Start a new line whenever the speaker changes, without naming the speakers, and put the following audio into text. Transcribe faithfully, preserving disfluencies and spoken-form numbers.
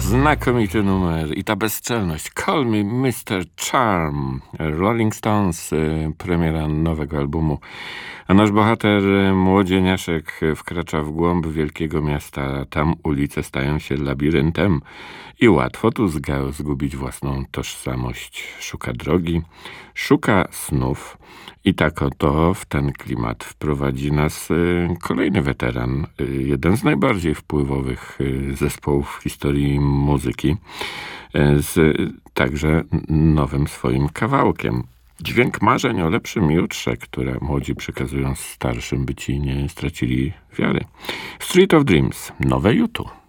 Znakomity numer i ta bezczelność. Call me mister Charm. Rolling Stones, premiera nowego albumu. A nasz bohater, młodzieniaszek, wkracza w głąb wielkiego miasta. Tam ulice stają się labiryntem i łatwo tu zga- zgubić własną tożsamość. Szuka drogi, szuka snów. I tak oto w ten klimat wprowadzi nas kolejny weteran, jeden z najbardziej wpływowych zespołów w historii muzyki, z także nowym swoim kawałkiem. Dźwięk marzeń o lepszym jutrze, które młodzi przekazują starszym, by ci nie stracili wiary. Street of Dreams, nowe YouTube.